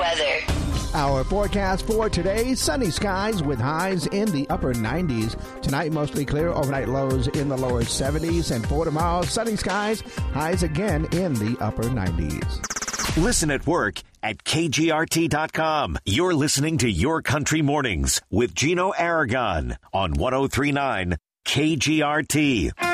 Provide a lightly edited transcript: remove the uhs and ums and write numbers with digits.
weather. Our forecast for today, sunny skies with highs in the upper 90s. Tonight, mostly clear, overnight lows in the lower 70s. And for tomorrow, sunny skies, highs again in the upper 90s. Listen at work at KGRT.com. You're listening to Your Country Mornings with Gino Aragon on 103.9 KGRT.